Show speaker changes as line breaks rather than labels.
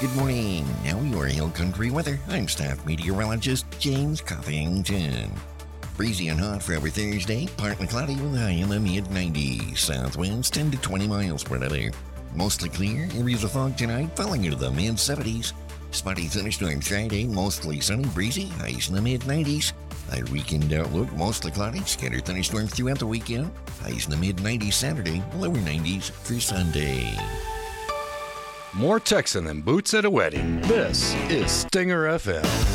Good morning. Now your Hill Country weather. I'm staff meteorologist James Coffington. Breezy and hot for every Thursday. Partly cloudy with a high in the mid-90s. South winds 10 to 20 miles per hour. Mostly clear. Areas of fog tonight falling into the mid-70s. Spotty thunderstorm Friday. Mostly sunny, breezy. Highs in the mid-90s. Our weekend outlook, mostly cloudy. Scattered thunderstorms throughout the weekend. Highs in the mid-90s Saturday. Lower 90s for Sunday.
More Texan than boots at a wedding. This is Stinger FM.